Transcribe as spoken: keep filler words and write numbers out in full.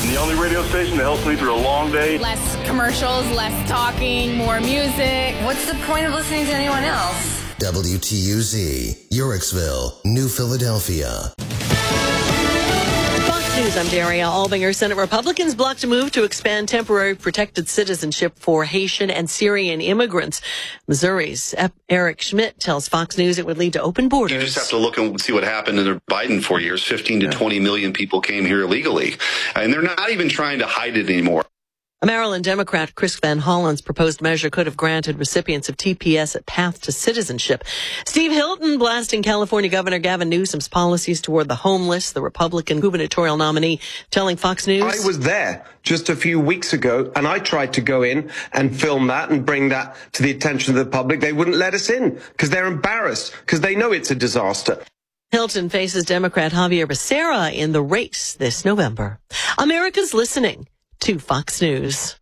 And the only radio station that helps me through a long day. Less commercials, less talking, more music. What's the point of listening to anyone else? W T U Z, Yorksville, New Philadelphia. Fox News, I'm Daria Albinger. Senate Republicans blocked a move to expand temporary protected citizenship for Haitian and Syrian immigrants. Missouri's Eric Schmidt tells Fox News it would lead to open borders. You just have to look and see what happened in the Biden four years. fifteen to twenty million people came here illegally, and they're not even trying to hide it anymore. A Maryland Democrat, Chris Van Hollen's proposed measure could have granted recipients of T P S a path to citizenship. Steve Hilton blasting California Governor Gavin Newsom's policies toward the homeless, the Republican gubernatorial nominee, telling Fox News. I was there just a few weeks ago, and I tried to go in and film that and bring that to the attention of the public. They wouldn't let us in because they're embarrassed, because they know it's a disaster. Hilton faces Democrat Javier Becerra in the race this November. America's listening to Fox News.